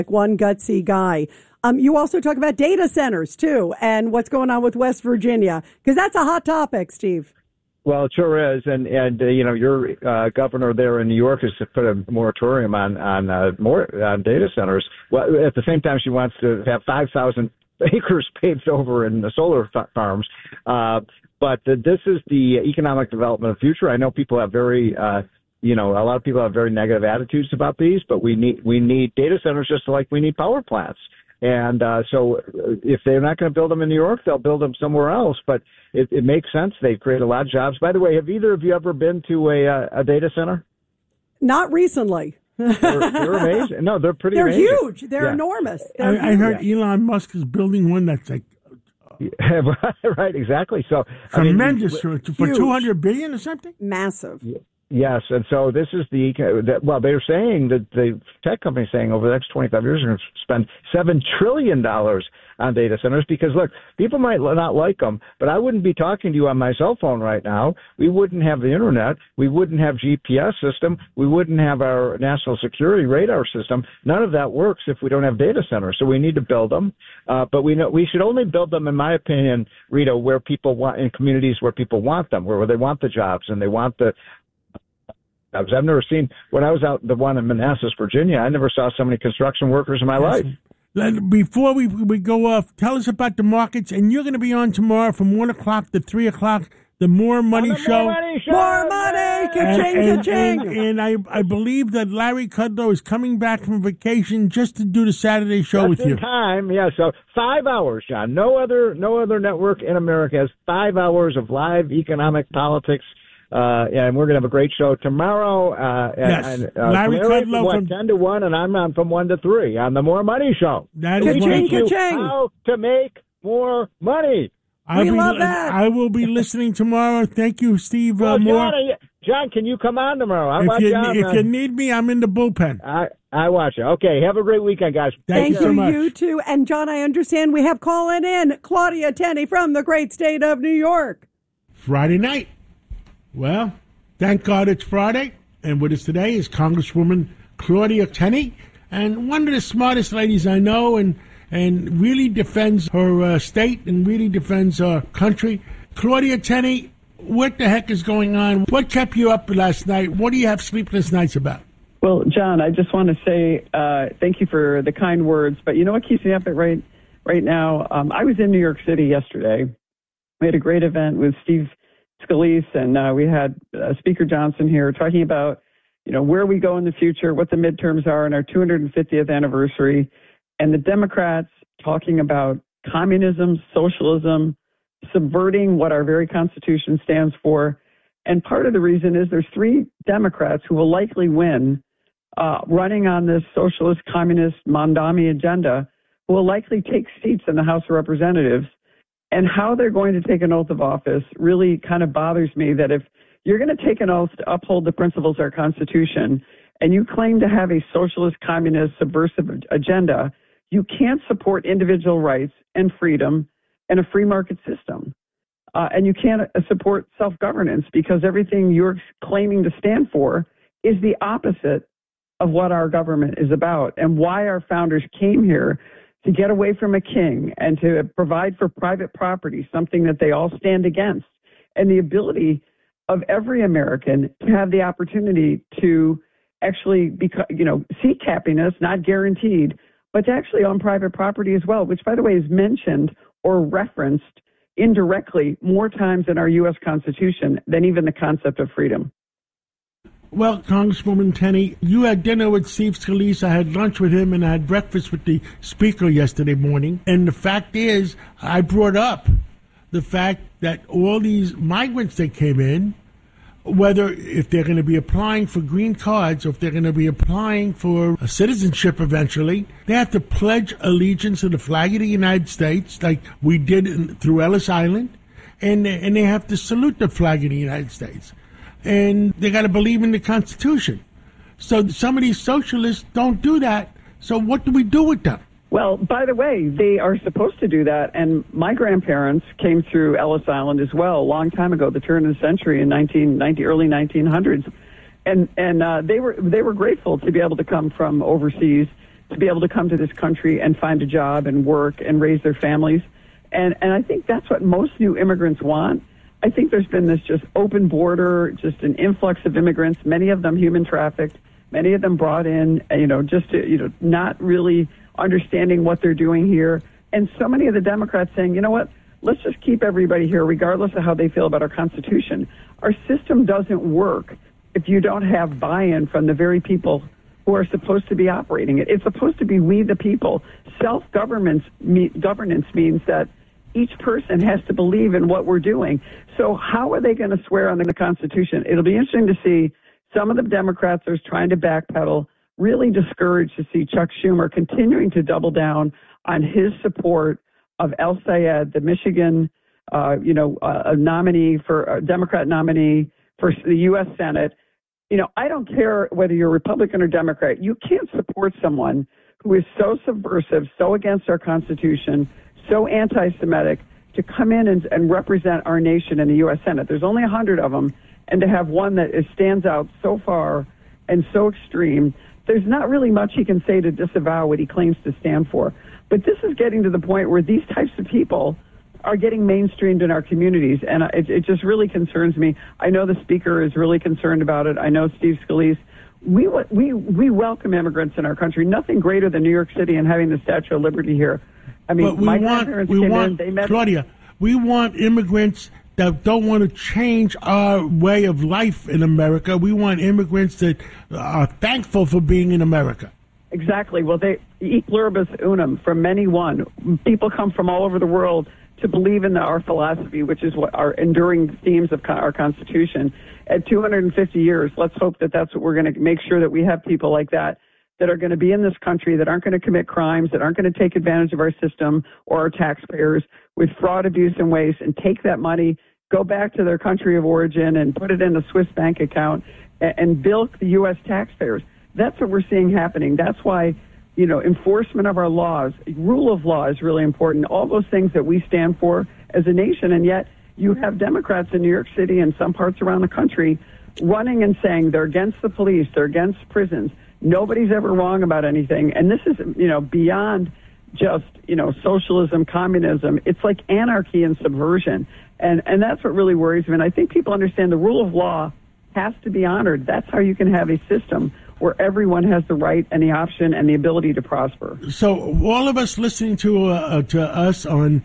one gutsy guy. You also talk about data centers, too, and what's going on with West Virginia, because that's a hot topic, Steve. Well, it sure is, and your governor there in New York has put a moratorium on data centers. Well, at the same time, she wants to have 5,000 acres paved over in the solar farms. But this is the economic development of the future. I know people have a lot of people have very negative attitudes about these, but we need data centers just like we need power plants. And so if they're not going to build them in New York, they'll build them somewhere else. But it makes sense. They create a lot of jobs. By the way, have either of you ever been to a data center? Not recently. They're amazing. No, they're pretty amazing. They're huge. They're enormous. I heard Elon Musk is building one that's like... right, exactly. So tremendous for $200 billion or something? Massive. Yes, and so this is they're saying that the tech company is saying over the next 25 years they're going to spend $7 trillion on data centers because, look, people might not like them, but I wouldn't be talking to you on my cell phone right now. We wouldn't have the internet. We wouldn't have GPS system. We wouldn't have our national security radar system. None of that works if we don't have data centers, so we need to build them. But we should only build them, in my opinion, Rita, where people want, in communities where people want them, where they want the jobs and they want the I've never seen, when I was out the one in Manassas, Virginia, I never saw so many construction workers in my life. Before we go off, tell us about the markets, and you're going to be on tomorrow from 1 o'clock to 3 o'clock, the More Money Show. More money! Ka-ching, ka-ching! And I believe that Larry Kudlow is coming back from vacation just to do the Saturday show with you. Time, yeah. So 5 hours, John. No other network in America has 5 hours of live economic politics. And we're going to have a great show tomorrow. Yes. Larry Kudlow from 10 to 1, and I'm on from 1 to 3 on the More Money Show. That is wonderful. How to make more money. We love that. I will be listening tomorrow. Thank you, Steve Moore. John, can you come on tomorrow? If you need me, I'm in the bullpen. I watch you. Okay, have a great weekend, guys. Thank you so much. You too. And John, I understand we have calling in Claudia Tenney from the great state of New York. Friday night. Well, thank God it's Friday, and with us today is Congresswoman Claudia Tenney, and one of the smartest ladies I know, and really defends her state and really defends our country. Claudia Tenney, what the heck is going on? What kept you up last night? What do you have sleepless nights about? Well, John, I just want to say thank you for the kind words, but you know what keeps me up at right now? I was in New York City yesterday. We had a great event with Steve Scalise, and we had Speaker Johnson here talking about, where we go in the future, what the midterms are, and our 250th anniversary, and the Democrats talking about communism, socialism, subverting what our very Constitution stands for. And part of the reason is there's 3 Democrats who will likely win running on this socialist, communist, Mondami agenda, who will likely take seats in the House of Representatives. And how they're going to take an oath of office really kind of bothers me, that if you're going to take an oath to uphold the principles of our Constitution and you claim to have a socialist, communist, subversive agenda, you can't support individual rights and freedom and a free market system. And you can't support self-governance, because everything you're claiming to stand for is the opposite of what our government is about and why our founders came here, to get away from a king and to provide for private property, something that they all stand against, and the ability of every American to have the opportunity to actually seek happiness, not guaranteed, but to actually own private property as well, which, by the way, is mentioned or referenced indirectly more times in our U.S. Constitution than even the concept of freedom. Well, Congresswoman Tenney, you had dinner with Steve Scalise. I had lunch with him, and I had breakfast with the Speaker yesterday morning. And the fact is, I brought up the fact that all these migrants that came in, whether if they're going to be applying for green cards or if they're going to be applying for a citizenship eventually, they have to pledge allegiance to the flag of the United States, like we did through Ellis Island, and they have to salute the flag of the United States. And they got to believe in the Constitution. So some of these socialists don't do that. So what do we do with them? Well, by the way, they are supposed to do that. And my grandparents came through Ellis Island as well a long time ago, the turn of the century in early 1900s. And they were grateful to be able to come from overseas to be able to come to this country and find a job and work and raise their families. And I think that's what most new immigrants want. I think there's been this just open border, just an influx of immigrants, many of them human trafficked, many of them brought in, just to, not really understanding what they're doing here. And so many of the Democrats saying, you know what, let's just keep everybody here regardless of how they feel about our Constitution. Our system doesn't work if you don't have buy-in from the very people who are supposed to be operating it. It's supposed to be we the people. Self-governance means that each person has to believe in what we're doing. So how are they going to swear on the Constitution? It'll be interesting to see. Some of the Democrats are trying to backpedal, really discouraged to see Chuck Schumer continuing to double down on his support of El Sayed, the Michigan, a nominee for a Democrat nominee for the U.S. Senate. I don't care whether you're Republican or Democrat. You can't support someone who is so subversive, so against our Constitution, so anti-Semitic, to come in and represent our nation in the U.S. Senate. There's only 100 of them, and to have one that stands out so far and so extreme, there's not really much he can say to disavow what he claims to stand for. But this is getting to the point where these types of people are getting mainstreamed in our communities, and it just really concerns me. I know the Speaker is really concerned about it. I know Steve Scalise. We welcome immigrants in our country. Nothing greater than New York City and having the Statue of Liberty here. I mean, my grandparents came in. They met Claudia, we want immigrants that don't want to change our way of life in America. We want immigrants that are thankful for being in America. Exactly. Well, they e pluribus unum, from many one. People come from all over the world to believe in our philosophy, which is what our enduring themes of our Constitution. At 250 years, let's hope that that's what we're going to make sure that we have people like that are going to be in this country, that aren't going to commit crimes, that aren't going to take advantage of our system or our taxpayers with fraud, abuse, and waste, and take that money, go back to their country of origin and put it in a Swiss bank account and bilk the U.S. taxpayers. That's what we're seeing happening. That's why, enforcement of our laws, rule of law is really important. All those things that we stand for as a nation, and yet you have Democrats in New York City and some parts around the country running and saying they're against the police, they're against prisons. Nobody's ever wrong about anything. And this is, beyond just, socialism, communism. It's like anarchy and subversion. And that's what really worries me. And I think people understand the rule of law has to be honored. That's how you can have a system where everyone has the right and the option and the ability to prosper. So all of us listening to us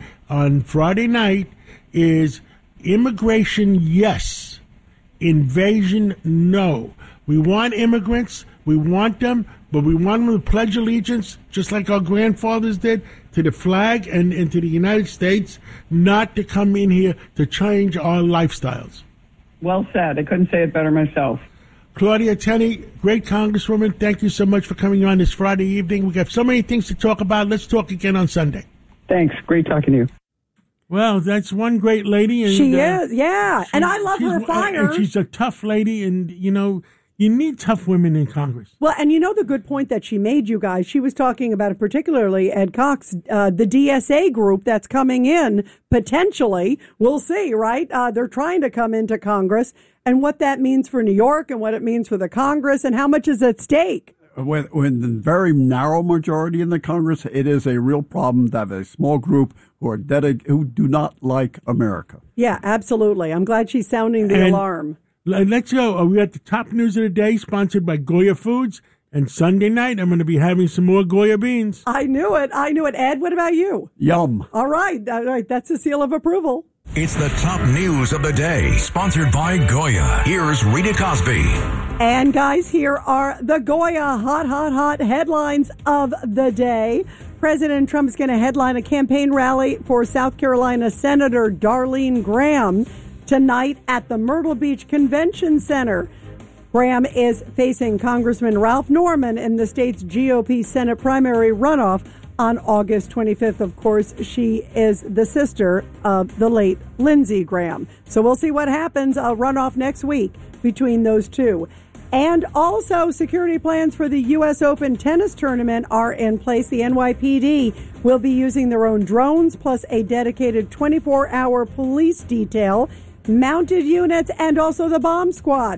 on Friday night is immigration, yes. Invasion, no. We want immigrants. We want them, but we want them to pledge allegiance, just like our grandfathers did, to the flag and to the United States, not to come in here to change our lifestyles. Well said. I couldn't say it better myself. Claudia Tenney, great Congresswoman, thank you so much for coming on this Friday evening. We got so many things to talk about. Let's talk again on Sunday. Thanks. Great talking to you. Well, that's one great lady. And, she is, yeah. And I love her fire. And she's a tough lady, and, you need tough women in Congress. Well, and the good point that she made, you guys, she was talking about it, particularly Ed Cox, the DSA group that's coming in potentially. We'll see, right? They're trying to come into Congress, and what that means for New York and what it means for the Congress and how much is at stake. With the very narrow majority in the Congress, it is a real problem to have a small group who do not like America. Yeah, absolutely. I'm glad she's sounding the alarm. Let's go. We got the top news of the day, sponsored by Goya Foods. And Sunday night, I'm going to be having some more Goya beans. I knew it. Ed, what about you? Yum. All right. That's a seal of approval. It's the top news of the day, sponsored by Goya. Here's Rita Cosby. And guys, here are the Goya hot headlines of the day. President Trump is going to headline a campaign rally for South Carolina Senator Darlene Graham tonight at the Myrtle Beach Convention Center. Graham is facing Congressman Ralph Norman in the state's GOP Senate primary runoff on August 25th. Of course, she is the sister of the late Lindsey Graham. So we'll see what happens. A runoff next week between those two. And also, security plans for the U.S. Open tennis tournament are in place. The NYPD will be using their own drones, plus a dedicated 24-hour police detail, mounted units, and also the bomb squad.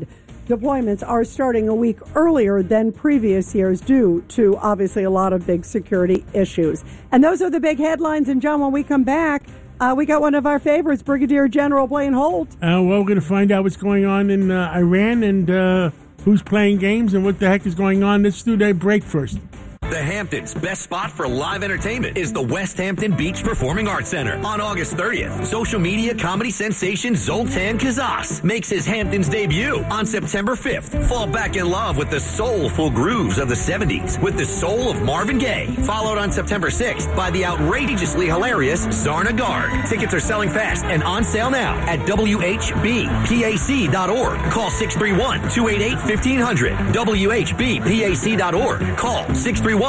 deployments are starting a week earlier than previous years due to, obviously, a lot of big security issues. And those are the big headlines. And, John, when we come back, we got one of our favorites, Brigadier General Blaine Holt. Well, we're going to find out what's going on in Iran and who's playing games and what the heck is going on. Let's do that break first. The Hamptons' best spot for live entertainment is the West Hampton Beach Performing Arts Center. On August 30th, social media comedy sensation Zoltan Kazas makes his Hamptons debut. On September 5th, fall back in love with the soulful grooves of the 70s with the soul of Marvin Gaye. Followed on September 6th by the outrageously hilarious Zarna Garg. Tickets are selling fast and on sale now at WHBPAC.org. Call 631-288-1500. WHBPAC.org. Call 631-288-1500.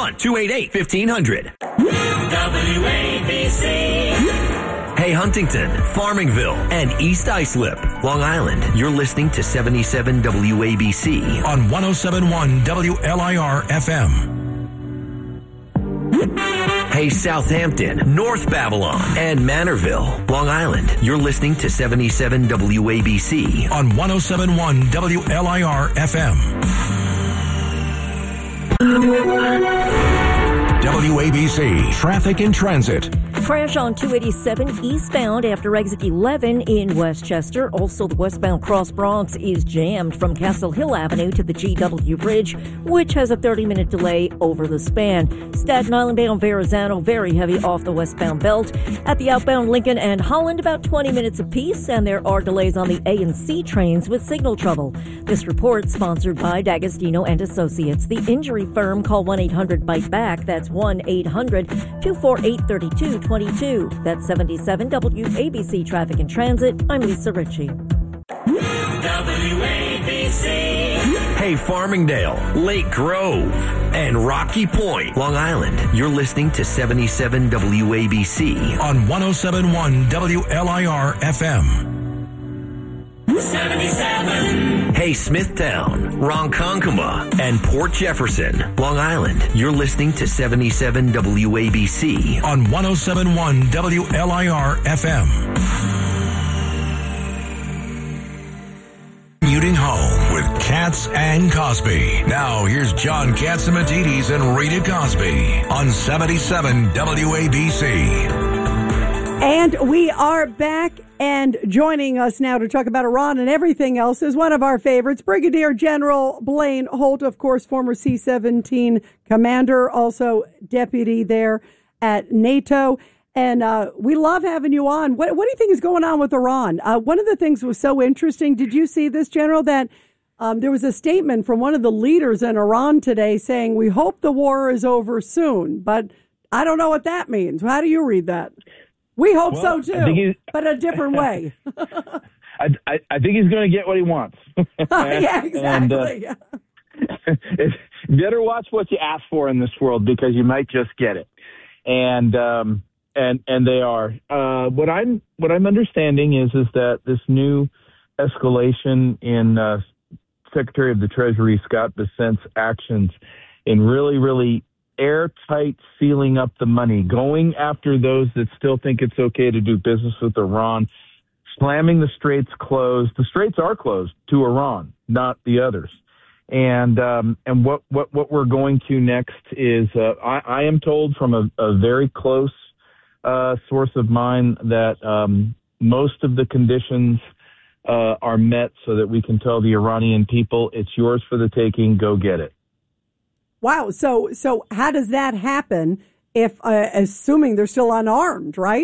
WABC. Hey Huntington, Farmingville, and East Islip, Long Island. You're listening to 77 WABC on 107.1 WLIR FM. Hey Southampton, North Babylon, and Manorville, Long Island. You're listening to 77 WABC on 107.1 WLIR FM. WABC Traffic and Transit. Crash on 287 eastbound after exit 11 in Westchester. Also, the westbound Cross Bronx is jammed from Castle Hill Avenue to the GW Bridge, which has a 30-minute delay over the span. Staten Island bound Verrazano, very heavy off the westbound belt. At the outbound Lincoln and Holland, about 20 minutes apiece, and there are delays on the A and C trains with signal trouble. This report sponsored by D'Agostino and Associates. The injury firm, call 1-800-BITE-BACK. That's 1-800-248-3222. That's 77 WABC Traffic and Transit. I'm Lisa Ritchie. WABC. Hey, Farmingdale, Lake Grove, and Rocky Point, Long Island. You're listening to 77 WABC on 107.1 WLIR FM. 77. Hey, Smithtown, Ronkonkoma, and Port Jefferson, Long Island. You're listening to 77 WABC on 107.1 WLIR FM. Commuting home with Katz and Cosby. Now here's John Catsimatidis and Rita Cosby on 77 WABC. And we are back, and joining us now to talk about Iran and everything else is one of our favorites, Brigadier General Blaine Holt, of course, former C-17 commander, also deputy there at NATO. And we love having you on. What do you think is going on with Iran? One of the things was so interesting. Did you see this, General, that there was a statement from one of the leaders in Iran today saying, we hope the war is over soon, but I don't know what that means. How do you read that? We hope so, too, but a different way. I think he's going to get what he wants. Yeah, exactly. And, better watch what you ask for in this world because you might just get it. And they are. What I'm understanding is that this new escalation in Secretary of the Treasury Scott Bessent's actions in really airtight sealing up the money, going after those that still think it's okay to do business with Iran, slamming the straits closed. The straits are closed to Iran, not the others. And what we're going to next is I am told from a very close source of mine that most of the conditions are met so that we can tell the Iranian people, it's yours for the taking, go get it. Wow. So how does that happen if, assuming they're still unarmed, right?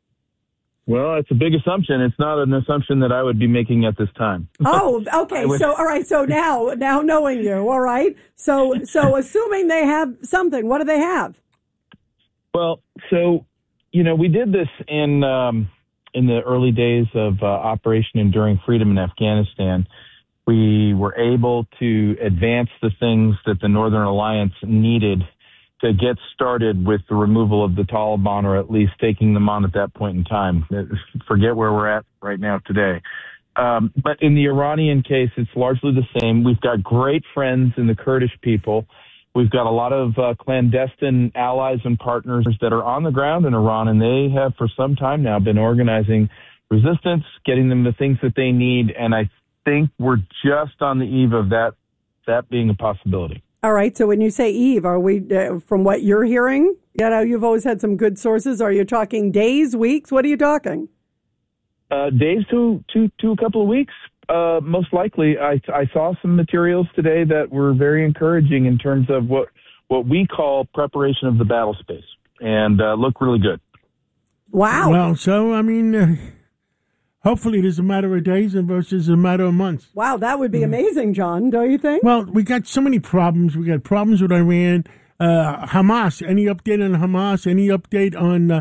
Well, it's a big assumption. It's not an assumption that I would be making at this time. Oh, okay. So, all right. So now knowing you, all right. So assuming they have something, what do they have? Well, so, we did this in the early days of Operation Enduring Freedom in Afghanistan. We were able to advance the things that the Northern Alliance needed to get started with the removal of the Taliban, or at least taking them on at that point in time. Forget where we're at right now today. But in the Iranian case, it's largely the same. We've got great friends in the Kurdish people. We've got a lot of clandestine allies and partners that are on the ground in Iran, and they have for some time now been organizing resistance, getting them the things that they need, and I think we're just on the eve of that being a possibility. All right. So when you say eve, are we, from what you're hearing, you've always had some good sources. Are you talking days, weeks? What are you talking? Days to a couple of weeks. Most likely. I saw some materials today that were very encouraging in terms of what we call preparation of the battle space, and look really good. Wow. Well, so, I mean, hopefully it is a matter of days versus a matter of months. Wow, that would be amazing, John, don't you think? Well, we got so many problems. We got problems with Iran. Hamas, any update on Hamas? Any update on,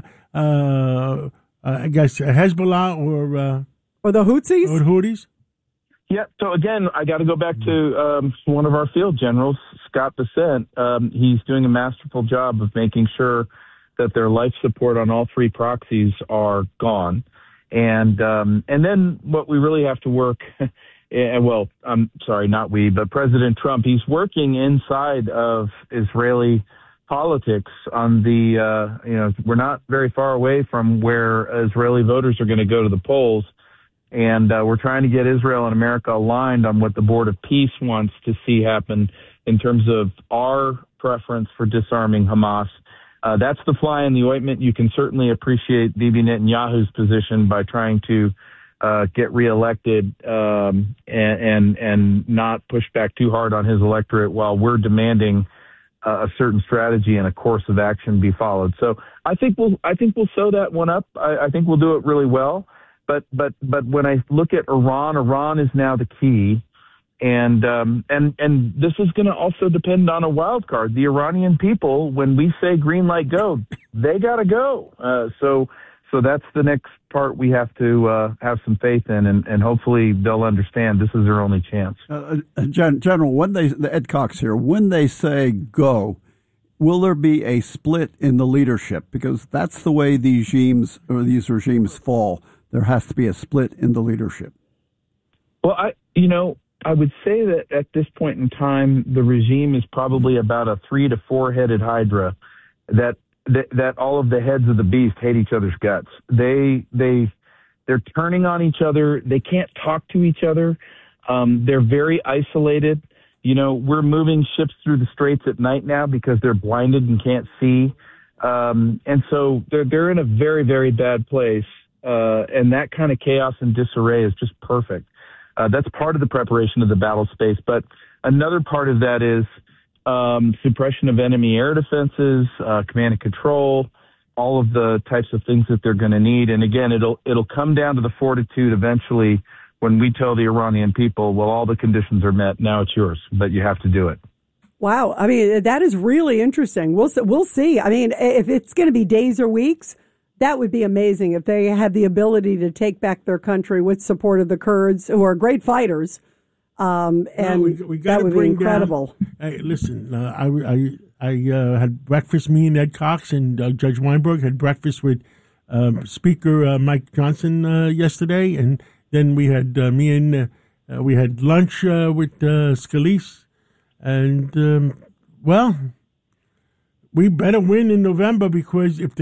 I guess, Hezbollah or the Houthis? Or the Houthis? Yeah, so again, I got to go back to one of our field generals, Scott Bessent. He's doing a masterful job of making sure that their life support on all three proxies are gone. And then what we really have to work, well, I'm sorry, not we, but President Trump, he's working inside of Israeli politics on the, we're not very far away from where Israeli voters are going to go to the polls. And we're trying to get Israel and America aligned on what the Board of Peace wants to see happen in terms of our preference for disarming Hamas. That's the fly in the ointment. You can certainly appreciate Bibi Netanyahu's position by trying to get reelected and not push back too hard on his electorate while we're demanding a certain strategy and a course of action be followed. So I think we'll sew that one up. I think we'll do it really well. But when I look at Iran is now the key, and this is going to also depend on a wild card. The Iranian people, when we say green light go, they got to go. So that's the next part we have to have some faith in, and hopefully they'll understand this is their only chance. General, Ed Cox here, when they say go, will there be a split in the leadership? Because that's the way these regimes fall. There has to be a split in the leadership. Well, I would say that at this point in time, the regime is probably about a 3 to 4 headed hydra that all of the heads of the beast hate each other's guts. They're turning on each other. They can't talk to each other. They're very isolated. We're moving ships through the straits at night now because they're blinded and can't see. And so they're in a very, very bad place. And that kind of chaos and disarray is just perfect. That's part of the preparation of the battle space. But another part of that is suppression of enemy air defenses, command and control, all of the types of things that they're going to need. And again, it'll come down to the fortitude eventually when we tell the Iranian people, well, all the conditions are met. Now it's yours, but you have to do it. Wow. I mean, that is really interesting. We'll see. I mean, if it's going to be days or weeks, that would be amazing if they had the ability to take back their country with support of the Kurds, who are great fighters. And we that would be incredible. Hey, listen, I had breakfast. Me and Ed Cox and Judge Weinberg had breakfast with Speaker Mike Johnson yesterday, and then we had we had lunch with Scalise, and well, we better win in November, because if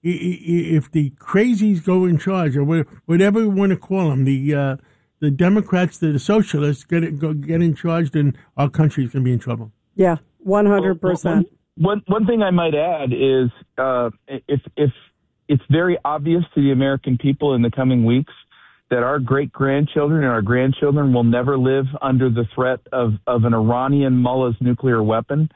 the crazies go in charge, or whatever we want to call them, the Democrats, the socialists get in charge, then our country's going to be in trouble. Yeah, 100%. One thing I might add is if it's very obvious to the American people in the coming weeks that our great-grandchildren and our grandchildren will never live under the threat of an Iranian mullah's nuclear weapon,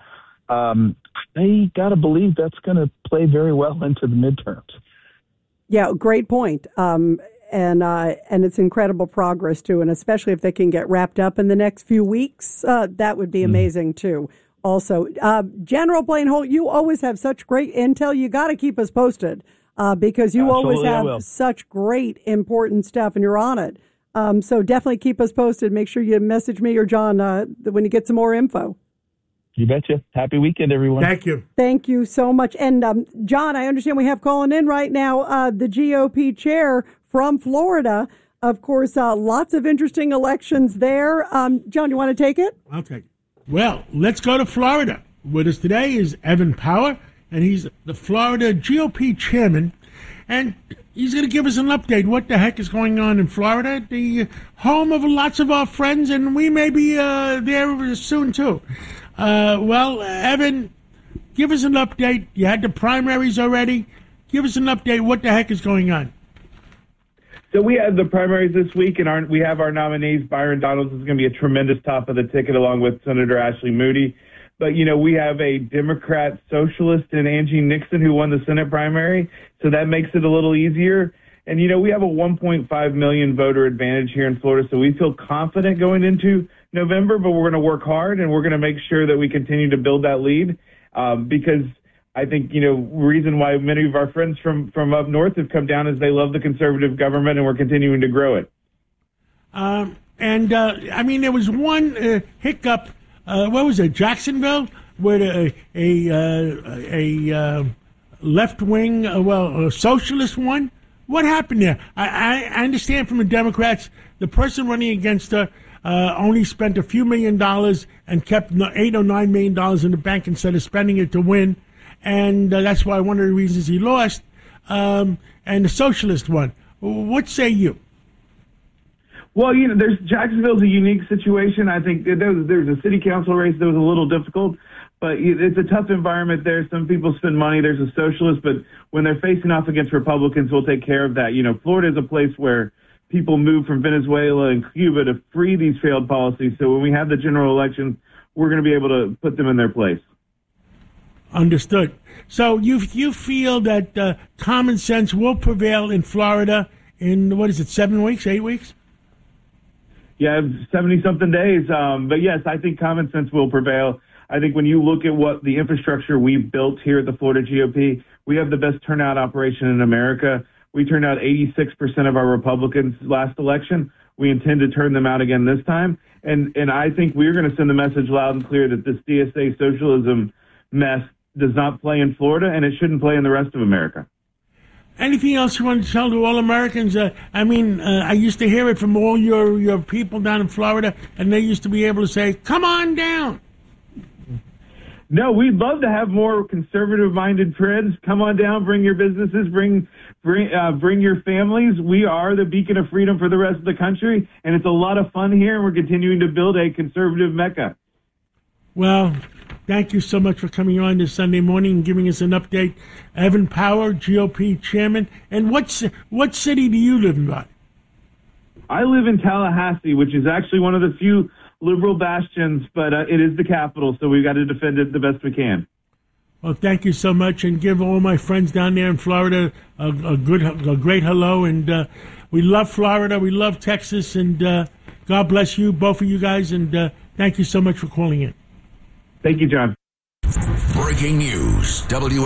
they got to believe that's going to play very well into the midterms. Yeah, great point. And it's incredible progress, too. And especially if they can get wrapped up in the next few weeks, that would be amazing, too. Also, General Blaine Holt, you always have such great intel. You got to keep us posted because you always have such great, important stuff, and you're on it. So definitely keep us posted. Make sure you message me or John when you get some more info. You betcha. Happy weekend, everyone. Thank you. Thank you so much. And John, I understand we have calling in right now the GOP chair from Florida. Of course, lots of interesting elections there. John, you want to take it? I'll take it. Well, let's go to Florida. With us today is Evan Power, and he's the Florida GOP chairman. And he's going to give us an update. What the heck is going on in Florida, the home of lots of our friends, and we may be there soon, too. Evan, give us an update. You had the primaries already. Give us an update. What the heck is going on? So we had the primaries this week, and we have our nominees. Byron Donalds is going to be a tremendous top of the ticket along with Senator Ashley Moody. But, we have a Democrat socialist in Angie Nixon who won the Senate primary, so that makes it a little easier. And, we have a 1.5 million voter advantage here in Florida, so we feel confident going into November, but we're going to work hard, and we're going to make sure that we continue to build that lead because I think, reason why many of our friends from up north have come down is they love the conservative government, and we're continuing to grow it. There was one hiccup. What was it, Jacksonville, where a left-wing, a socialist won? What happened there? I understand from the Democrats, the person running against her only spent a few $1 million and kept $8 or $9 million in the bank instead of spending it to win. And that's why one of the reasons he lost. And the socialist won. What say you? Well, Jacksonville's a unique situation. I think there's a city council race that was a little difficult, but it's a tough environment there. Some people spend money. There's a socialist, but when they're facing off against Republicans, we'll take care of that. Florida is a place where people move from Venezuela and Cuba to free these failed policies. So when we have the general election, we're going to be able to put them in their place. Understood. So you feel that common sense will prevail in Florida in, 7 weeks, 8 weeks? Yeah, 70-something days. But yes, I think common sense will prevail. I think when you look at what the infrastructure we've built here at the Florida GOP, we have the best turnout operation in America. We turned out 86% of our Republicans last election. We intend to turn them out again this time. And I think we're going to send the message loud and clear that this DSA socialism mess does not play in Florida, and it shouldn't play in the rest of America. Anything else you want to tell to all Americans? I used to hear it from all your people down in Florida, and they used to be able to say, come on down. No, we'd love to have more conservative-minded friends. Come on down, bring your businesses, bring your families. We are the beacon of freedom for the rest of the country, and it's a lot of fun here, and we're continuing to build a conservative Mecca. Well, thank you so much for coming on this Sunday morning and giving us an update. Evan Power, GOP chairman. And what city do you live in, Bob? I live in Tallahassee, which is actually one of the few liberal bastions, but it is the capital, so we've got to defend it the best we can. Well, thank you so much, and give all my friends down there in Florida a great hello. And we love Florida, we love Texas, and God bless you, both of you guys, and thank you so much for calling in. Thank you, John. Breaking news,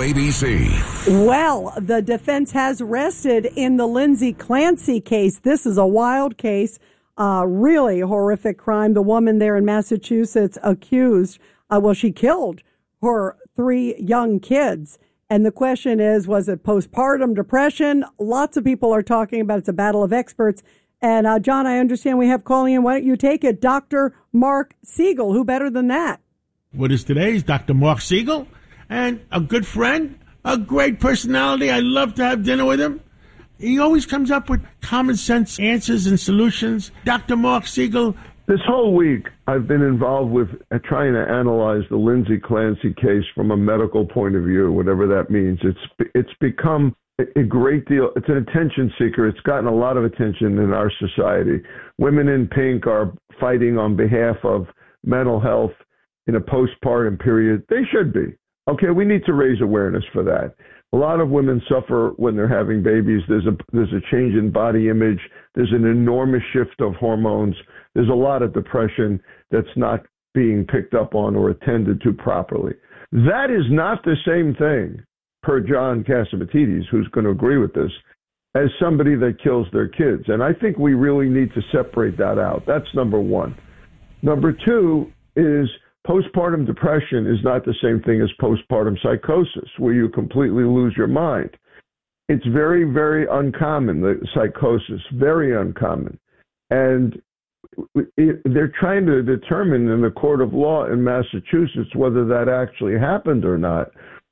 WABC. Well, the defense has rested in the Lindsay Clancy case. This is a wild case, really horrific crime. The woman there in Massachusetts accused, she killed her 3 young kids. And the question is, was it postpartum depression? Lots of people are talking about it's a battle of experts. And, John, I understand we have calling in. Why don't you take it? Dr. Mark Siegel. Who better than that? What is today's Dr. Mark Siegel, and a good friend, a great personality. I love to have dinner with him. He always comes up with common sense answers and solutions. Dr. Mark Siegel. This whole week, I've been involved with trying to analyze the Lindsay Clancy case from a medical point of view, whatever that means. It's become a great deal. It's an attention seeker. It's gotten a lot of attention in our society. Women in Pink are fighting on behalf of mental health in a postpartum period. They should be. Okay, we need to raise awareness for that. A lot of women suffer when they're having babies. There's a change in body image. There's an enormous shift of hormones. There's a lot of depression that's not being picked up on or attended to properly. That is not the same thing, per John Catsimatidis, who's going to agree with this, as somebody that kills their kids. And I think we really need to separate that out. That's number one. Number two is postpartum depression is not the same thing as postpartum psychosis, where you completely lose your mind. It's very, very uncommon, the psychosis, very uncommon. And they're trying to determine in the court of law in Massachusetts whether that actually happened or not.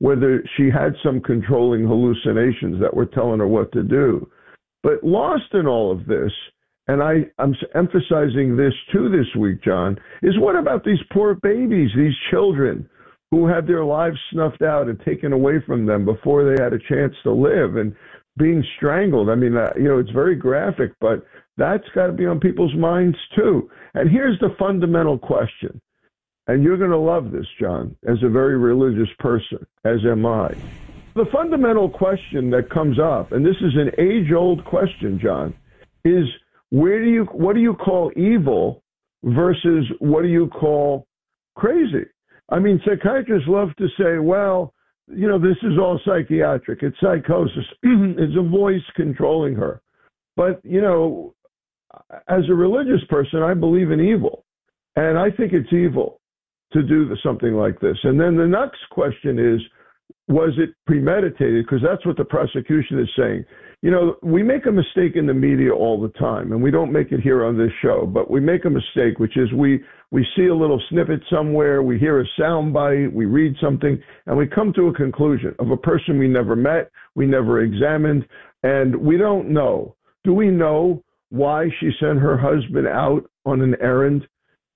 whether she had some controlling hallucinations that were telling her what to do. But lost in all of this, and I'm emphasizing this too this week, John, is what about these poor babies, these children who had their lives snuffed out and taken away from them before they had a chance to live and being strangled? I mean, it's very graphic, but that's got to be on people's minds too. And here's the fundamental question, and you're going to love this, John, as a very religious person, as am I. The fundamental question that comes up, and this is an age-old question, John, is what do you call evil versus what do you call crazy? I mean, psychiatrists love to say, well, this is all psychiatric. It's psychosis. It's a voice controlling her. But, as a religious person, I believe in evil. And I think it's evil to do something like this. And then the next question is, was it premeditated? Because that's what the prosecution is saying. We make a mistake in the media all the time, and we don't make it here on this show, but we make a mistake, which is we see a little snippet somewhere, we hear a sound bite, we read something, and we come to a conclusion of a person we never met, we never examined, and we don't know. Do we know why she sent her husband out on an errand?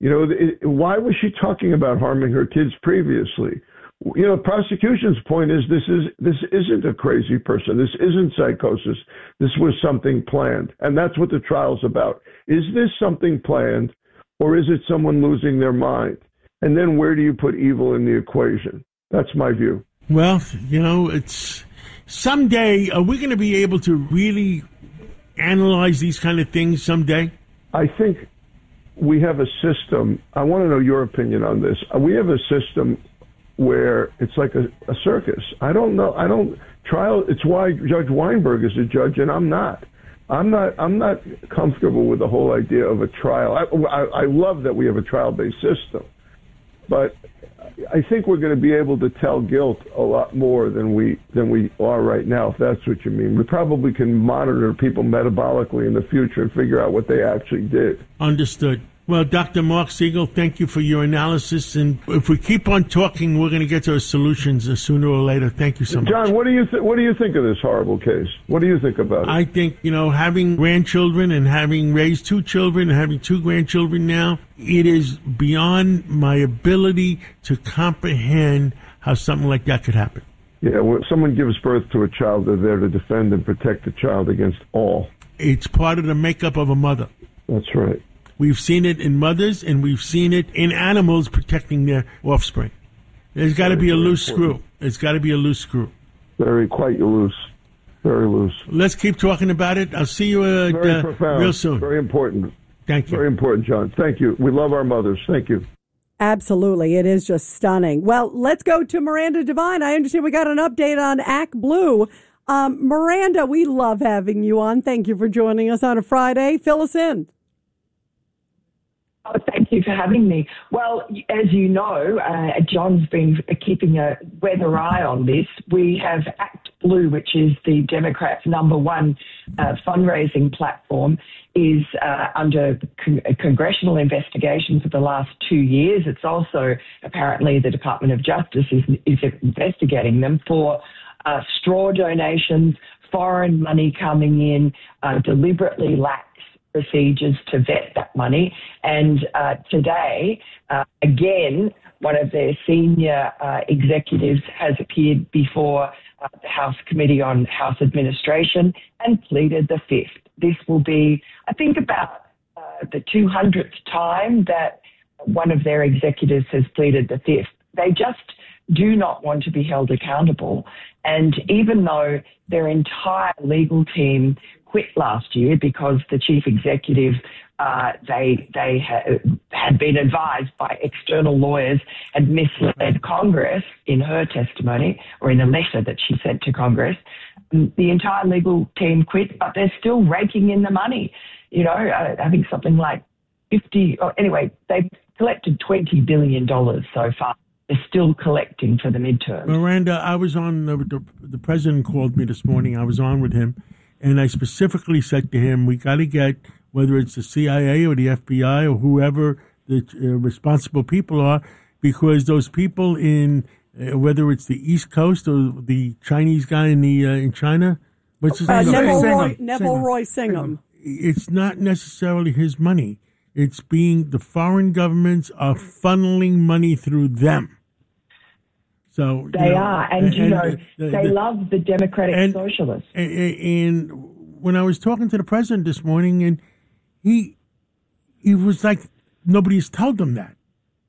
Why was she talking about harming her kids previously? Prosecution's point is this isn't a crazy person. This isn't psychosis. This was something planned. And that's what the trial's about. Is this something planned, or is it someone losing their mind? And then where do you put evil in the equation? That's my view. Well, it's someday, are we going to be able to really analyze these kind of things someday? I think we have a system. I want to know your opinion on this. We have a system where it's like a circus. I don't know. It's why Judge Weinberg is a judge and I'm not. I'm not comfortable with the whole idea of a trial. I love that we have a trial-based system, but I think we're going to be able to tell guilt a lot more than we are right now, if that's what you mean. We probably can monitor people metabolically in the future and figure out what they actually did. Understood. Well, Dr. Mark Siegel, thank you for your analysis. And if we keep on talking, we're going to get to solutions sooner or later. Thank you so much. John, what do you think of this horrible case? What do you think about it? I think, having grandchildren and having raised 2 children and having 2 grandchildren now, it is beyond my ability to comprehend how something like that could happen. Yeah, when someone gives birth to a child, they're there to defend and protect the child against all. It's part of the makeup of a mother. That's right. We've seen it in mothers, and we've seen it in animals protecting their offspring. There's got to be a loose screw. It's got to be a loose screw. Quite loose. Very loose. Let's keep talking about it. I'll see you real soon. Very important. Thank you. Very important, John. Thank you. We love our mothers. Thank you. Absolutely. It is just stunning. Well, let's go to Miranda Devine. I understand we got an update on Act Blue. Miranda, we love having you on. Thank you for joining us on a Friday. Fill us in. Oh, thank you for having me. Well, as you know, John's been keeping a weather eye on this. We have Act Blue, which is the Democrats' #1 fundraising platform, is under congressional investigation for the last 2 years. It's also apparently the Department of Justice is investigating them for straw donations, foreign money coming in, deliberately lax procedures to vet that money. And today, again, one of their senior executives has appeared before the House Committee on House Administration and pleaded the fifth. This will be, I think, about the 200th time that one of their executives has pleaded the fifth. They just do not want to be held accountable. And even though their entire legal team quit last year because the chief executive, they had been advised by external lawyers and misled Congress in her testimony or in a letter that she sent to Congress. The entire legal team quit, but they're still raking in the money. I think something like 50, anyway, they've collected $20 billion so far. They're still collecting for the midterm. Miranda, I was on, the president called me this morning. I was on with him. And I specifically said to him, we got to get, whether it's the CIA or the FBI or whoever the responsible people are, because those people in whether it's the East Coast or the Chinese guy in China. What's his name? Neville Roy Singham. It's not necessarily his money. It's the foreign governments are funneling money through them. So they are, and they love the democratic socialists. And when I was talking to the president this morning, and he was like, nobody's told them that.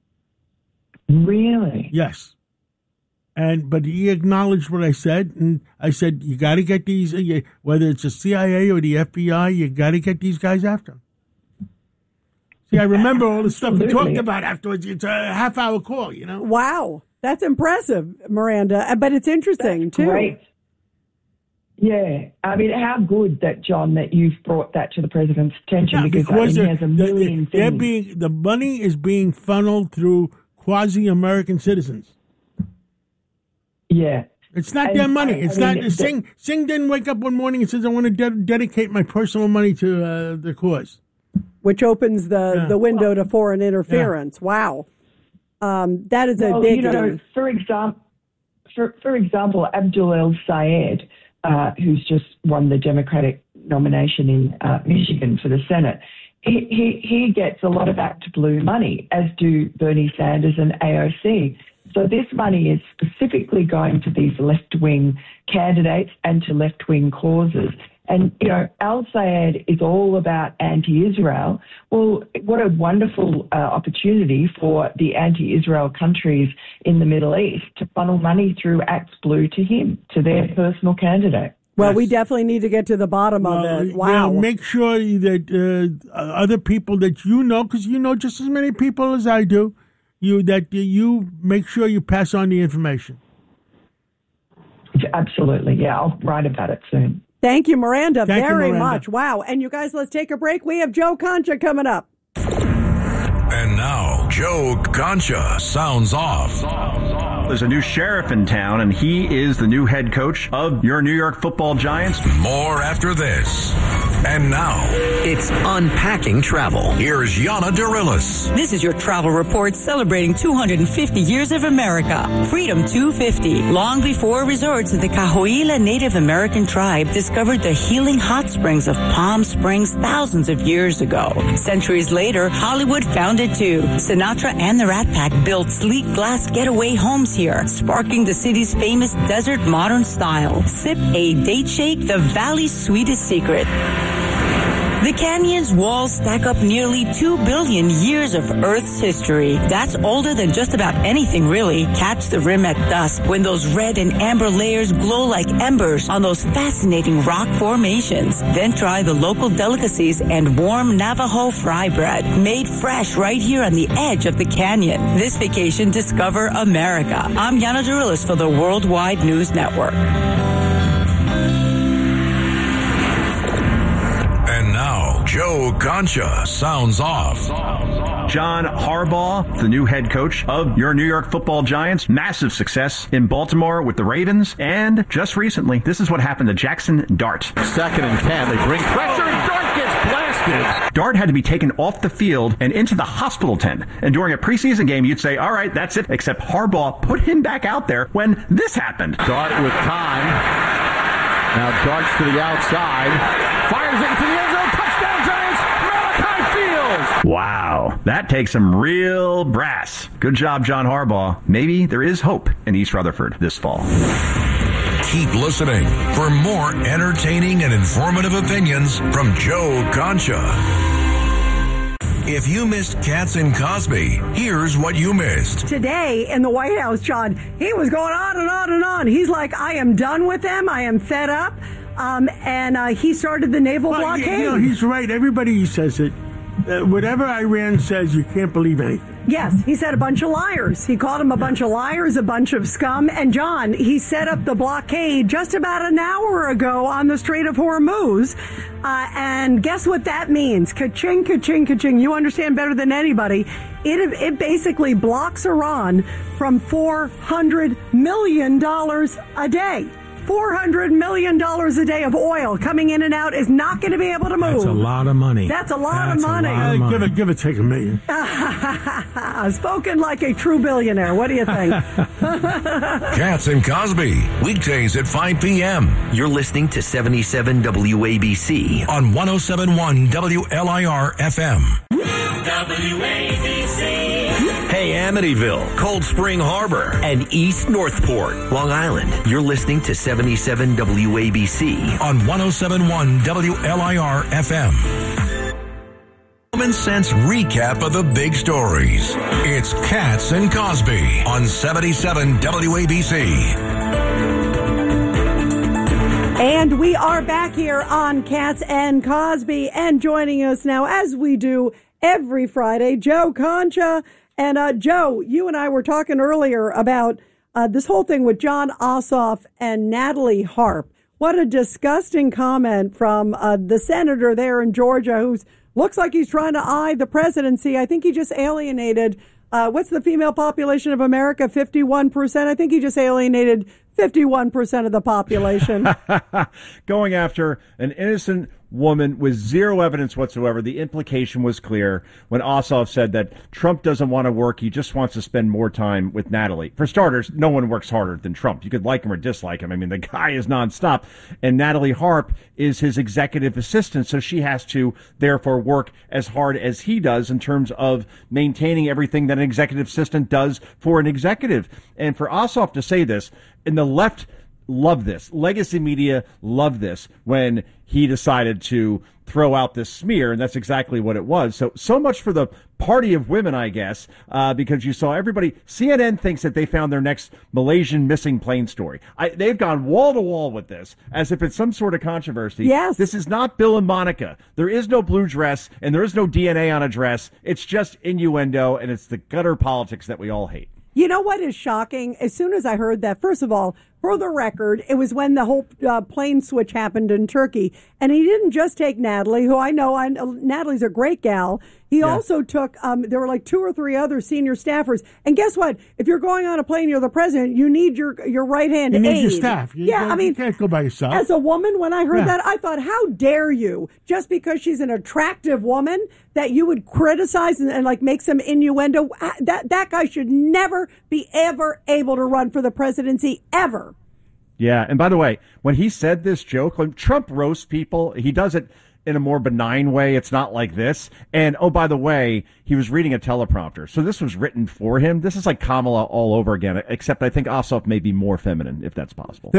Really? Yes. But he acknowledged what I said, and I said, you got to get these, whether it's the CIA or the FBI, you got to get these guys after them. See, I remember all the stuff we talked about afterwards. It's a half-hour call, Wow. That's impressive, Miranda. But it's interesting, too. Great. Yeah. I mean, how good that, John, that you've brought that to the president's attention, because he has a million things. The money is being funneled through quasi-American citizens. Yeah. It's not their money. Singh didn't wake up one morning and says, I want to dedicate my personal money to the cause. Which opens the window to foreign interference. Yeah. Wow. That is a big... For example, Abdul El Sayed, who's just won the Democratic nomination in Michigan for the Senate, he gets a lot of Act Blue money, as do Bernie Sanders and AOC. So this money is specifically going to these left-wing candidates and to left-wing causes. And, Al Sayed is all about anti-Israel. Well, what a wonderful opportunity for the anti-Israel countries in the Middle East to funnel money through Act Blue to him, to their personal candidate. Well, we definitely need to get to the bottom of it. Wow. Make sure that other people that because you know just as many people as I do, you make sure you pass on the information. Absolutely. Yeah, I'll write about it soon. Thank you, Miranda, very much. Wow. And you guys, let's take a break. We have Joe Concha coming up. And now, Joe Concha sounds off. There's a new sheriff in town, and he is the new head coach of your New York Football Giants. More after this. And now, it's Unpacking Travel. Here's Yana Dorillis. This is your travel report celebrating 250 years of America. Freedom 250. Long before resorts of the Cahuilla Native American tribe discovered the healing hot springs of Palm Springs thousands of years ago. Centuries later, Hollywood found it too. Sinatra and the Rat Pack built sleek glass getaway homes here, sparking the city's famous desert modern style. Sip a date shake, the valley's sweetest secret. The canyon's walls stack up nearly 2 billion years of Earth's history. That's older than just about anything, really. Catch the rim at dusk when those red and amber layers glow like embers on those fascinating rock formations. Then try the local delicacies and warm Navajo fry bread, made fresh right here on the edge of the canyon. This vacation, discover America. I'm Yana Dorillis for the Worldwide News Network. And now, Joe Concha sounds off. John Harbaugh, the new head coach of your New York Football Giants. Massive success in Baltimore with the Ravens. And just recently, this is what happened to Jackson Dart. 2nd and 10. They bring pressure and Dart gets blasted. Dart had to be taken off the field and into the hospital tent. And during a preseason game, you'd say, all right, that's it. Except Harbaugh put him back out there when this happened. Dart with time. Now Dart's to the outside. Fires into the end zone. Touchdown Giants. Malachi Fields. Wow. That takes some real brass. Good job, John Harbaugh. Maybe there is hope in East Rutherford this fall. Keep listening for more entertaining and informative opinions from Joe Concha. If you missed Katz and Cosby, here's what you missed. Today in the White House, John, he was going on and on and on. He's like, I am done with them. I am fed up. And he started the naval blockade. He's right. Everybody says it. Whatever Iran says, you can't believe anything. Yes, he said a bunch of liars. He called them a bunch of liars, a bunch of scum. And John, he set up the blockade just about an hour ago on the Strait of Hormuz. And guess what that means? Ka-ching, ka-ching, ka-ching. You understand better than anybody. It basically blocks Iran from $400 million a day. $400 million a day of oil coming in and out is not going to be able to move. That's a lot of money. That's a lot of money. Give it, take $1 million. Spoken like a true billionaire. What do you think? Katz and Cosby, weekdays at 5 p.m. You're listening to 77 WABC on 107.1 WLIR FM. WABC. Hey, Amityville, Cold Spring Harbor, and East Northport, Long Island. You're listening to 77 WABC on 107.1 WLIR FM. Common sense recap of the big stories. It's Katz and Cosby on 77 WABC. And we are back here on Katz and Cosby, and joining us now, as we do every Friday, Joe Concha. And Joe, you and I were talking earlier about this whole thing with Jon Ossoff and Natalie Harp. What a disgusting comment from the senator there in Georgia who looks like he's trying to eye the presidency. I think he just alienated, what's the female population of America? 51%. I think he just alienated 51% of the population. Going after an innocent woman with zero evidence whatsoever. The implication was clear when Ossoff said that Trump doesn't want to work. He just wants to spend more time with Natalie. For starters, no one works harder than Trump. You could like him or dislike him. I mean, the guy is nonstop. And Natalie Harp is his executive assistant, so she has to therefore work as hard as he does in terms of maintaining everything that an executive assistant does for an executive. And for Ossoff to say this, and the left love this. Legacy media love this when he decided to throw out this smear, and that's exactly what it was. So much for the party of women, I guess, because you saw everybody. CNN thinks that they found their next Malaysian missing plane story. They've gone wall to wall with this as if it's some sort of controversy. Yes. This is not Bill and Monica. There is no blue dress, and there is no DNA on a dress. It's just innuendo, and it's the gutter politics that we all hate. You know what is shocking? As soon as I heard that, first of all, for the record, it was when the whole plane switch happened in Turkey. And he didn't just take Natalie, who I know Natalie's a great gal. He also took, there were like 2 or 3 other senior staffers. And guess what? If you're going on a plane, you're the president, you need your right-hand aide. You need your staff. You can't go by yourself. As a woman, when I heard that, I thought, how dare you, just because she's an attractive woman, that you would criticize and like make some innuendo. That guy should never be ever able to run for the presidency, ever. Yeah, and by the way, when he said this joke, when Trump roasts people, he does it in a more benign way. It's not like this. And, oh, by the way, he was reading a teleprompter. So this was written for him. This is like Kamala all over again, except I think Ossoff may be more feminine, if that's possible.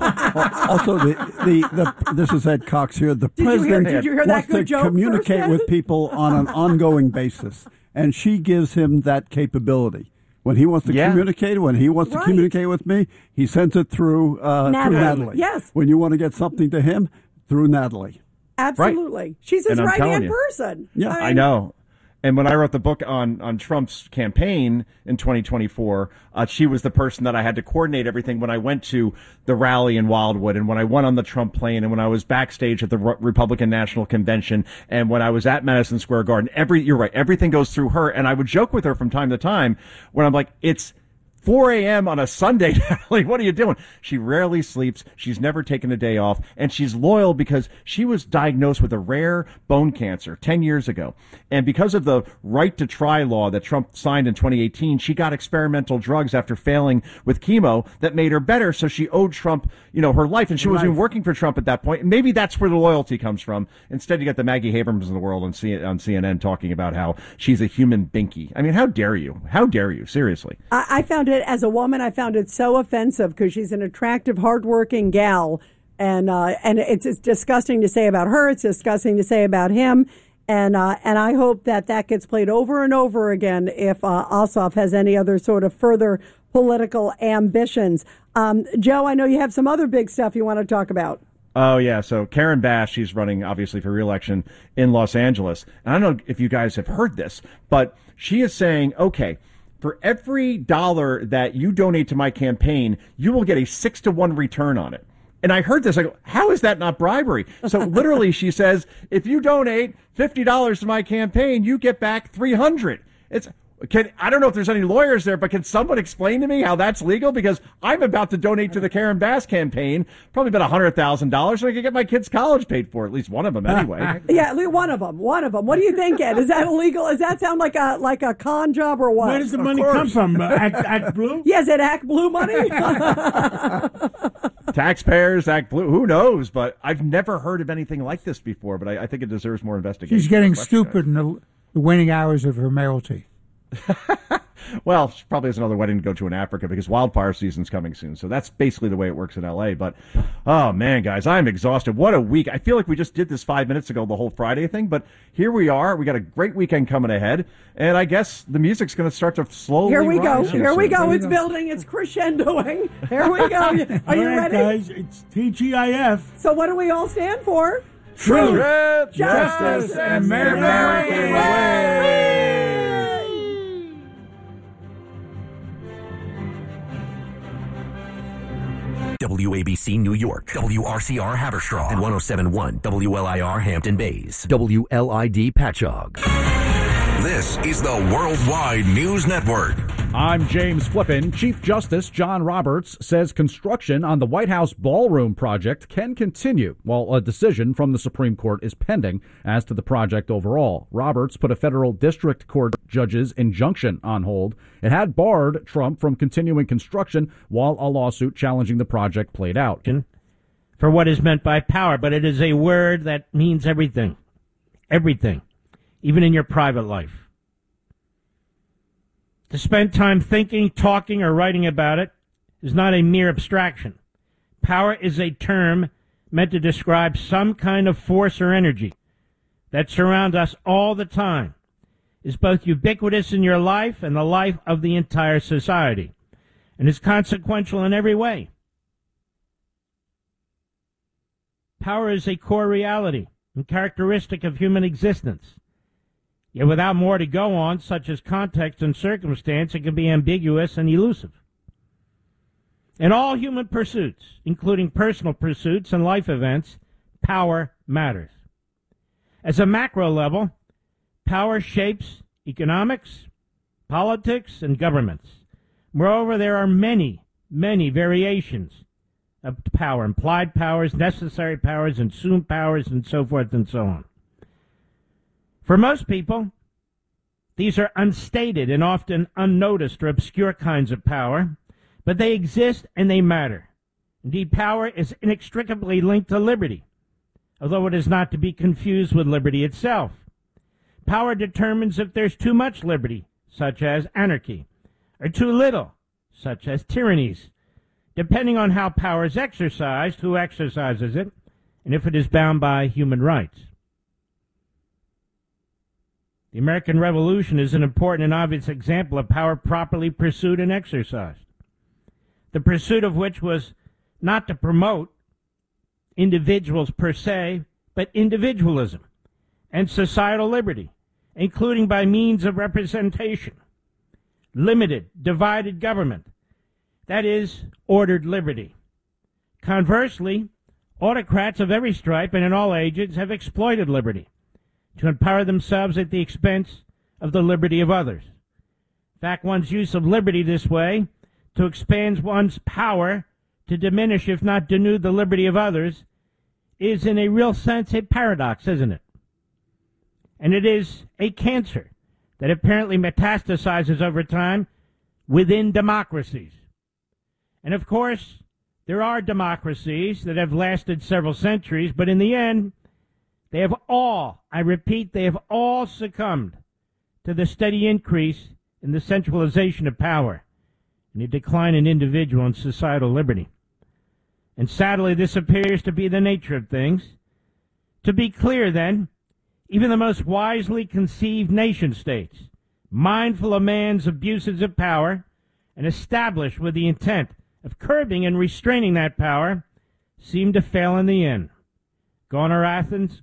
Also, this is Ed Cox here. The president wants to communicate with people on an ongoing basis, and she gives him that capability. When he wants to communicate, when he wants to communicate with me, he sends it through Natalie. Yes. When you want to get something to him, through Natalie. Absolutely. Right. She's his right-hand person. Yeah, I know. And when I wrote the book on Trump's campaign in 2024, she was the person that I had to coordinate everything when I went to the rally in Wildwood and when I went on the Trump plane and when I was backstage at the Republican National Convention and when I was at Madison Square Garden. You're right. Everything goes through her. And I would joke with her from time to time when I'm like, it's 4 a.m. on a Sunday, Natalie, what are you doing? She rarely sleeps. She's never taken a day off. And she's loyal because she was diagnosed with a rare bone cancer 10 years ago. And because of the right to try law that Trump signed in 2018, she got experimental drugs after failing with chemo that made her better. So she owed Trump, her life. And she wasn't even working for Trump at that point. And maybe that's where the loyalty comes from. Instead, you got the Maggie Habermans of the world on CNN talking about how she's a human binky. I mean, how dare you? How dare you? Seriously. I found it, as a woman, I found it so offensive because she's an attractive, hardworking gal. And it's disgusting to say about her. It's disgusting to say about him. And I hope that gets played over and over again if Ossoff has any other sort of further political ambitions. Joe, I know you have some other big stuff you want to talk about. Oh, yeah. So Karen Bass, she's running, obviously, for re-election in Los Angeles. And I don't know if you guys have heard this, but she is saying, okay, for every dollar that you donate to my campaign, you will get a 6-to-1 return on it. And I heard this. I go, how is that not bribery? So literally, she says, if you donate $50 to my campaign, you get back $300. I don't know if there's any lawyers there, but can someone explain to me how that's legal? Because I'm about to donate to the Karen Bass campaign, probably about $100,000, so I can get my kids' college paid for, at least one of them anyway. Yeah, one of them. What do you think, Ed? Is that illegal? Does that sound like a con job or what? Where does the money come from? Act Blue? Yeah, is it Act Blue money? Taxpayers, Act Blue, who knows? But I've never heard of anything like this before, but I think it deserves more investigation. She's getting stupid in the waning hours of her mayoralty. Well, she probably has another wedding to go to in Africa because wildfire season's coming soon. So that's basically the way it works in L.A. But, oh, man, guys, I'm exhausted. What a week. I feel like we just did this 5 minutes ago, the whole Friday thing. But here we are. We got a great weekend coming ahead. And I guess the music's going to start to slowly Here we go. rise Here we go. It's building. It's crescendoing. Here we go. Are you ready? Guys, it's TGIF. So what do we all stand for? Truth, Justice, and American way. WABC New York, WRCR Haverstraw, and 107.1 WLIR Hampton Bays, WLID Patchogue. This is the Worldwide News Network. I'm James Flippin. Chief Justice John Roberts says construction on the White House ballroom project can continue while a decision from the Supreme Court is pending as to the project overall. Roberts put a federal district court judge's injunction on hold. It had barred Trump from continuing construction while a lawsuit challenging the project played out. For what is meant by power, but it is a word that means everything. Everything. Even in your private life. To spend time thinking, talking, or writing about it is not a mere abstraction. Power is a term meant to describe some kind of force or energy that surrounds us all the time, is both ubiquitous in your life and the life of the entire society, and is consequential in every way. Power is a core reality and characteristic of human existence. Yet without more to go on, such as context and circumstance, it can be ambiguous and elusive. In all human pursuits, including personal pursuits and life events, power matters. As a macro level, power shapes economics, politics, and governments. Moreover, there are many, many variations of power, implied powers, necessary powers, assumed powers, and so forth and so on. For most people, these are unstated and often unnoticed or obscure kinds of power, but they exist and they matter. Indeed, power is inextricably linked to liberty, although it is not to be confused with liberty itself. Power determines if there's too much liberty, such as anarchy, or too little, such as tyrannies, depending on how power is exercised, who exercises it, and if it is bound by human rights. The American Revolution is an important and obvious example of power properly pursued and exercised. The pursuit of which was not to promote individuals per se, but individualism and societal liberty, including by means of representation, limited, divided government, that is, ordered liberty. Conversely, autocrats of every stripe and in all ages have exploited liberty to empower themselves at the expense of the liberty of others. In fact, one's use of liberty this way, to expand one's power, to diminish, if not denude, the liberty of others, is in a real sense a paradox, isn't it? And it is a cancer that apparently metastasizes over time within democracies. And of course, there are democracies that have lasted several centuries, but in the end, they have all, I repeat, they have all succumbed to the steady increase in the centralization of power and a decline in individual and societal liberty. And sadly, this appears to be the nature of things. To be clear, then, even the most wisely conceived nation-states, mindful of man's abuses of power and established with the intent of curbing and restraining that power, seem to fail in the end. Gone are Athens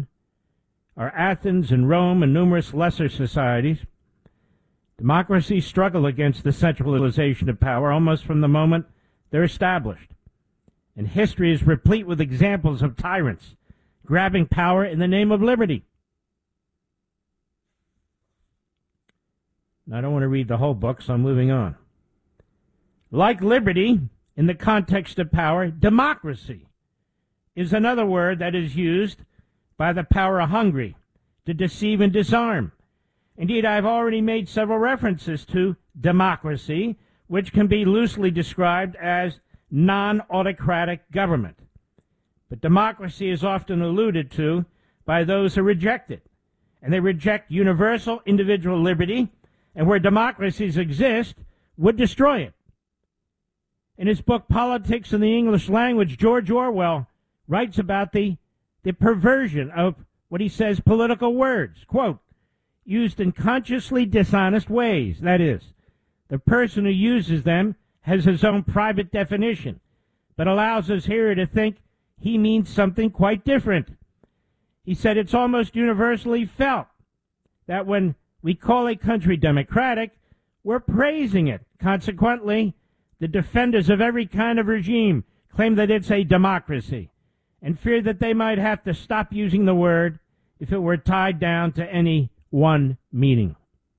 and Rome and numerous lesser societies. Democracies struggle against the centralization of power almost from the moment they're established. And history is replete with examples of tyrants grabbing power in the name of liberty. I don't want to read the whole book, so I'm moving on. Like liberty, in the context of power, democracy is another word that is used by the power-hungry to deceive and disarm. Indeed, I've already made several references to democracy, which can be loosely described as non-autocratic government. But democracy is often alluded to by those who reject it. And they reject universal individual liberty, and where democracies exist, would destroy it. In his book, Politics in the English Language, George Orwell writes about the perversion of what he says political words, quote, used in consciously dishonest ways. That is, the person who uses them has his own private definition, but allows his hearer to think he means something quite different. He said it's almost universally felt that when we call a country democratic, we're praising it. Consequently, the defenders of every kind of regime claim that it's a democracy and fear that they might have to stop using the word if it were tied down to any one meaning.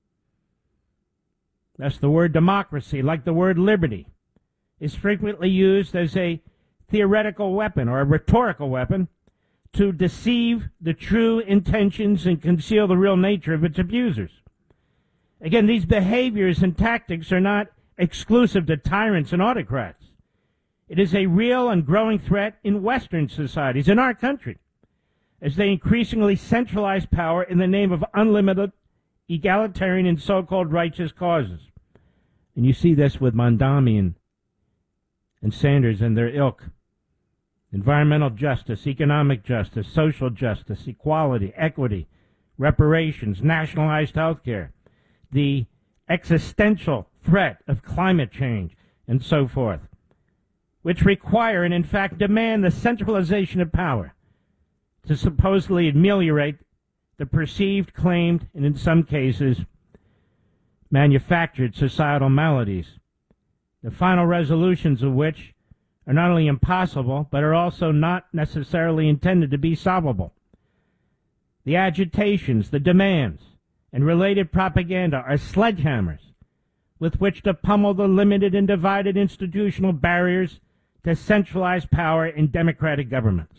Thus, the word democracy, like the word liberty, is frequently used as a theoretical weapon or a rhetorical weapon to deceive the true intentions and conceal the real nature of its abusers. Again, these behaviors and tactics are not exclusive to tyrants and autocrats. It is a real and growing threat in Western societies, in our country, as they increasingly centralize power in the name of unlimited, egalitarian, and so-called righteous causes. And you see this with Mondami and Sanders and their ilk. Environmental justice, economic justice, social justice, equality, equity, reparations, nationalized health care, the existential threat of climate change, and so forth, which require and in fact demand the centralization of power to supposedly ameliorate the perceived, claimed, and in some cases manufactured societal maladies, the final resolutions of which are not only impossible, but are also not necessarily intended to be solvable. The agitations, the demands, and related propaganda are sledgehammers with which to pummel the limited and divided institutional barriers to centralized power in democratic governments.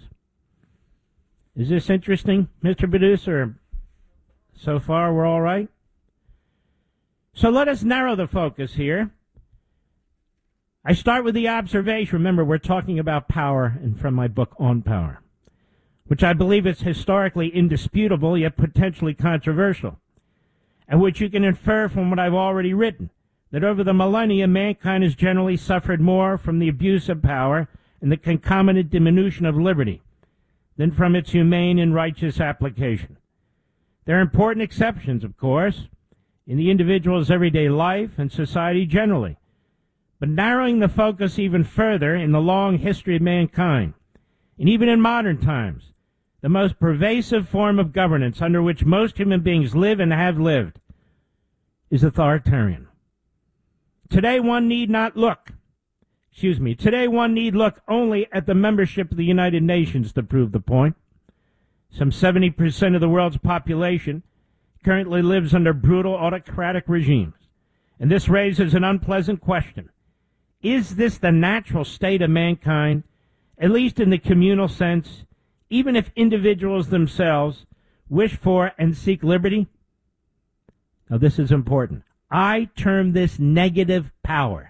Is this interesting, Mr. Producer? So far, we're all right? So let us narrow the focus here. I start with the observation. Remember, we're talking about power, and from my book On Power, which I believe is historically indisputable, yet potentially controversial, and which you can infer from what I've already written, that over the millennia, mankind has generally suffered more from the abuse of power and the concomitant diminution of liberty than from its humane and righteous application. There are important exceptions, of course, in the individual's everyday life and society generally. But narrowing the focus even further in the long history of mankind, and even in modern times, the most pervasive form of governance under which most human beings live and have lived is authoritarian. Today one need look only at the membership of the United Nations to prove the point. Some 70% of the world's population currently lives under brutal autocratic regimes. And this raises an unpleasant question. Is this the natural state of mankind, at least in the communal sense, even if individuals themselves wish for and seek liberty? Now, this is important. I term this negative power.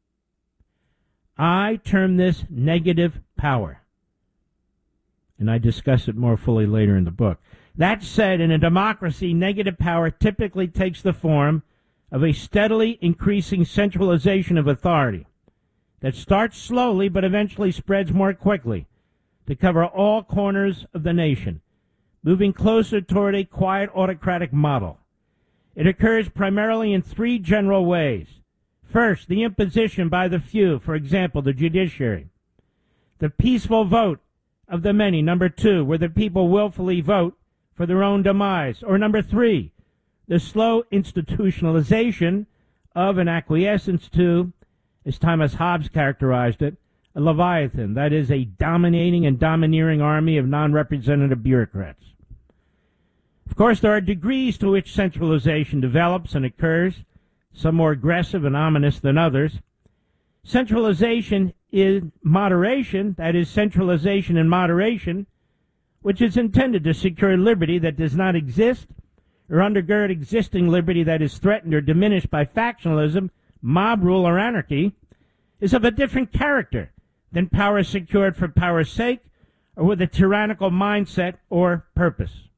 I term this negative power. And I discuss it more fully later in the book. That said, in a democracy, negative power typically takes the form of a steadily increasing centralization of authority that starts slowly but eventually spreads more quickly to cover all corners of the nation, moving closer toward a quiet autocratic model. It occurs primarily in three general ways. First, the imposition by the few, for example, the judiciary. The peaceful vote of the many, number two, where the people willfully vote for their own demise. Or number three, the slow institutionalization of an acquiescence to, as Thomas Hobbes characterized it, a leviathan, that is, a dominating and domineering army of non-representative bureaucrats. Of course, there are degrees to which centralization develops and occurs, some more aggressive and ominous than others. Centralization in moderation, that is, centralization in moderation, which is intended to secure liberty that does not exist or undergird existing liberty that is threatened or diminished by factionalism, mob rule, or anarchy, is of a different character than power secured for power's sake or with a tyrannical mindset or purpose.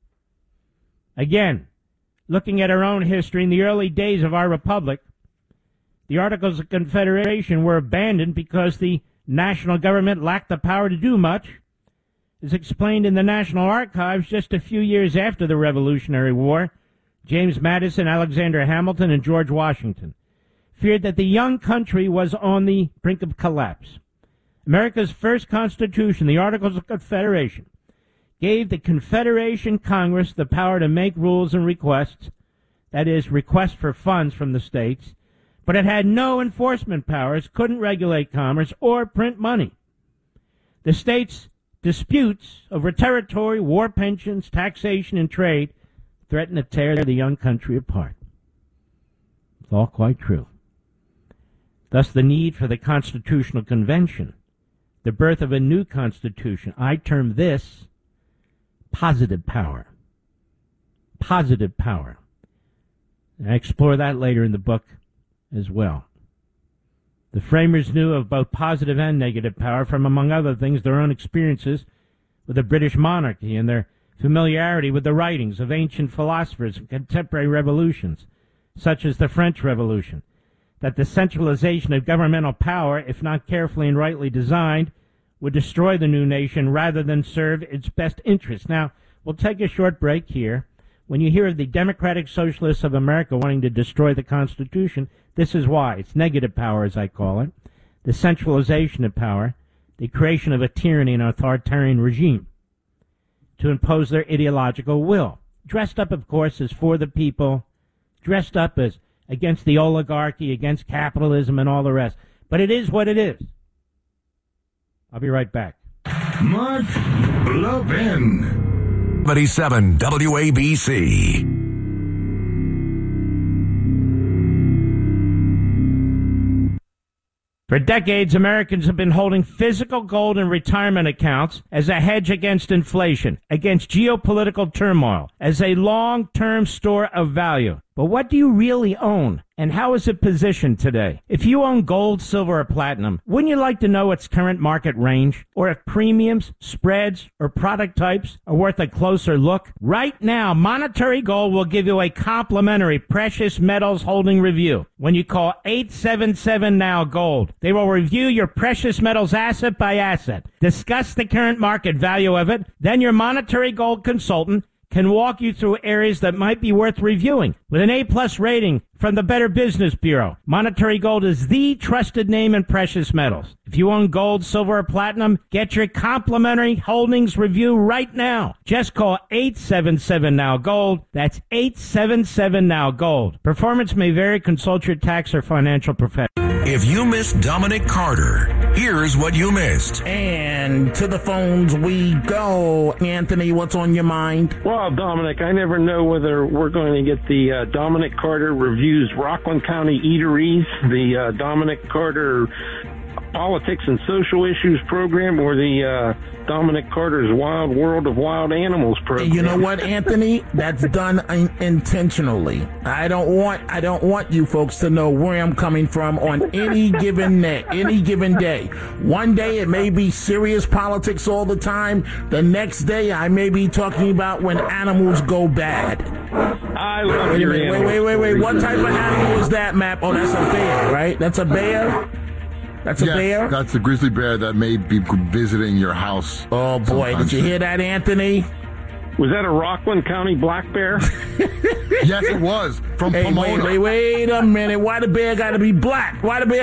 Again, looking at our own history, in the early days of our republic, the Articles of Confederation were abandoned because the national government lacked the power to do much. As explained in the National Archives, just a few years after the Revolutionary War, James Madison, Alexander Hamilton, and George Washington feared that the young country was on the brink of collapse. America's first Constitution, the Articles of Confederation, gave the Confederation Congress the power to make rules and requests, that is, requests for funds from the states, but it had no enforcement powers, couldn't regulate commerce, or print money. The states' disputes over territory, war pensions, taxation, and trade threatened to tear the young country apart. It's all quite true. Thus, the need for the Constitutional Convention, the birth of a new Constitution. I term this positive power. Positive power. And I explore that later in the book as well. The framers knew of both positive and negative power from, among other things, their own experiences with the British monarchy and their familiarity with the writings of ancient philosophers and contemporary revolutions, such as the French Revolution, that the centralization of governmental power, if not carefully and rightly designed, would destroy the new nation rather than serve its best interests. Now, we'll take a short break here. When you hear of the Democratic Socialists of America wanting to destroy the Constitution, this is why. It's negative power, as I call it, the centralization of power, the creation of a tyranny and authoritarian regime to impose their ideological will. Dressed up, of course, as for the people, dressed up as against the oligarchy, against capitalism, and all the rest. But it is what it is. I'll be right back. Mark Levin. 77 WABC. For decades, Americans have been holding physical gold in retirement accounts as a hedge against inflation, against geopolitical turmoil, as a long-term store of value. But what do you really own, and how is it positioned today? If you own gold, silver, or platinum, wouldn't you like to know its current market range? Or if premiums, spreads, or product types are worth a closer look? Right now, Monetary Gold will give you a complimentary precious metals holding review when you call 877-NOW-GOLD. They will review your precious metals asset by asset, discuss the current market value of it, then your Monetary Gold consultant can walk you through areas that might be worth reviewing. With an A-plus rating from the Better Business Bureau, Monetary Gold is the trusted name in precious metals. If you own gold, silver, or platinum, get your complimentary holdings review right now. Just call 877-NOW-GOLD. That's 877-NOW-GOLD. Performance may vary. Consult your tax or financial professional. If you missed Dominic Carter, here's what you missed. And to the phones we go. Anthony, what's on your mind? Well, Dominic, I never know whether we're going to get the Dominic Carter Reviews Rockland County Eateries, the Dominic Carter Politics and Social Issues program, or the Dominic Carter's Wild World of Wild Animals program. You know what, Anthony? That's done intentionally. I don't want you folks to know where I'm coming from on any given day. One day it may be serious politics all the time. The next day I may be talking about when animals go bad. I love your animals. Wait. What type of animal is that, Map? Oh, that's a bear, right? That's a bear? That's a bear? That's a grizzly bear that may be visiting your house. Oh, boy. Did you hear that, Anthony? Was that a Rockland County black bear? Yes, it was. From Pomona. Wait a minute. Why the bear got to be black?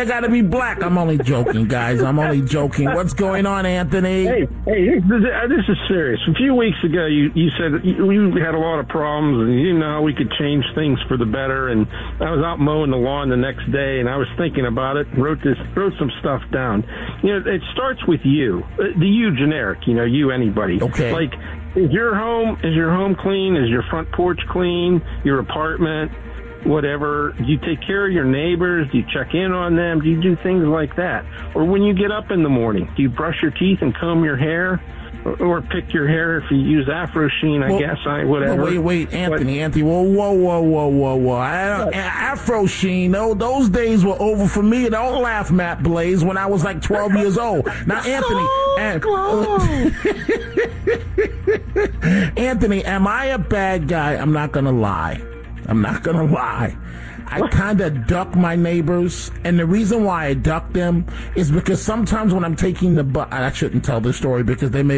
I'm only joking, guys. I'm only joking. What's going on, Anthony? Hey, this is serious. A few weeks ago, you said you had a lot of problems, and you didn't know how we could change things for the better. And I was out mowing the lawn the next day, and I was thinking about it, wrote some stuff down. You know, it starts with you, the you generic. You know, you anybody. Okay. Like, is your home clean? Is your front porch clean? Your apartment? whatever? Do you take care of your neighbors? Do you check in on them? Do you do things like that? Or when you get up in the morning, do you brush your teeth and comb your hair? Or pick your hair if you use Afro Sheen, whatever. Wait, Anthony, whoa. Afro Sheen, those days were over for me. Don't laugh, Matt Blaze, when I was like 12 years old. Now, Anthony, am I a bad guy? I'm not going to lie. I kind of duck my neighbors, and the reason why I duck them is because sometimes when I'm taking the bus, I shouldn't tell this story because they may